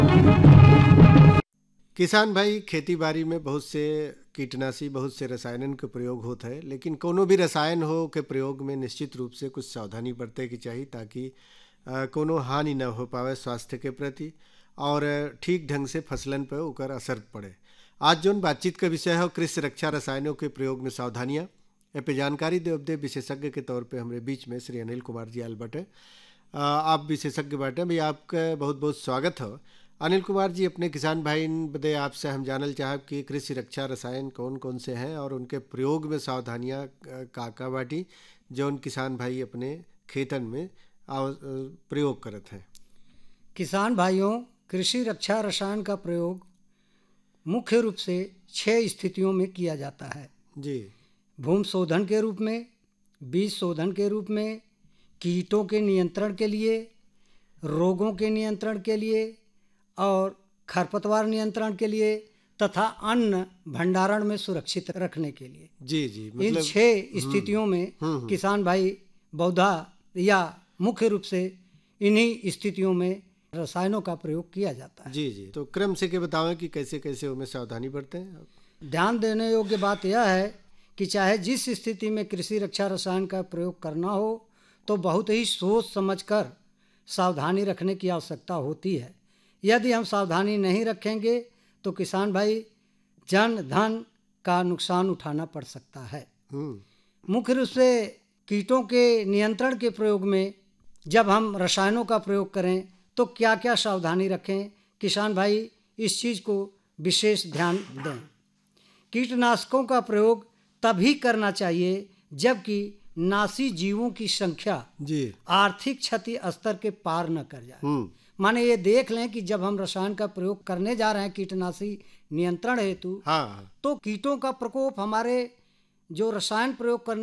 किसान भाई खेती बाड़ी में बहुत से कीटनाशी बहुत से रसायनन के प्रयोग होता है, लेकिन कोनो भी रसायन हो के प्रयोग में निश्चित रूप से कुछ सावधानी बरते की चाहिए ताकि कोनो हानि न हो पावे स्वास्थ्य के प्रति और ठीक ढंग से फसलन पर ओकर असर पड़े। आज जोन बातचीत का विषय है कृषि रक्षा रसायनों के प्रयोग में सावधानियाँ। ए पे जानकारी दे विशेषज्ञ के तौर पे हमारे बीच में श्री अनिल कुमार जी आयल बटे। आप विशेषज्ञ बाटे भाई, आपका बहुत बहुत स्वागत हो। अनिल कुमार जी, अपने किसान भाई बदे आपसे हम जानल चाहब कि कृषि रक्षा रसायन कौन कौन से हैं और उनके प्रयोग में सावधानियां का बाटी जौन किसान भाई अपने खेतन में प्रयोग करत हैं। किसान भाइयों, कृषि रक्षा रसायन का प्रयोग मुख्य रूप से 6 स्थितियों में किया जाता है। जी। भूमि शोधन के रूप में, बीज शोधन के रूप में, कीटों के नियंत्रण के लिए, रोगों के नियंत्रण के लिए और खरपतवार नियंत्रण के लिए तथा अन्न भंडारण में सुरक्षित रखने के लिए। जी जी, इन 6 स्थितियों में किसान भाई बहुधा या मुख्य रूप से इन्हीं स्थितियों में रसायनों का प्रयोग किया जाता है। जी जी, तो क्रम से के बतावें कि कैसे कैसे उनमें सावधानी बरतें हैं। ध्यान देने योग्य बात यह है कि चाहे जिस स्थिति में कृषि रक्षा रसायन का प्रयोग करना हो तो बहुत ही सोच समझकर सावधानी रखने की आवश्यकता होती है। यदि हम सावधानी नहीं रखेंगे तो किसान भाई जन धन का नुकसान उठाना पड़ सकता है। मुख्य रूप से कीटों के नियंत्रण के प्रयोग में जब हम रसायनों का प्रयोग करें तो क्या क्या सावधानी रखें, किसान भाई इस चीज़ को विशेष ध्यान दें। कीटनाशकों का प्रयोग तभी करना चाहिए जबकि नासी जीवों की संख्या जी आर्थिक क्षति स्तर के पार न कर जाए। माने ये देख लें कि जब हम रसायन का प्रयोग करने जा रहे हैं कीटनाशी नियंत्रण हेतु, हाँ, तो कीटों का प्रकोप हमारे जो रसायन प्रयोग करने